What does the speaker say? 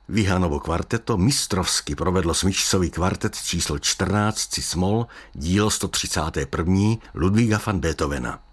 Vihanovo kvarteto mistrovsky provedlo smyčcový kvartet číslo 14 cis-moll, dílo 131. Ludvíka van Beethovena.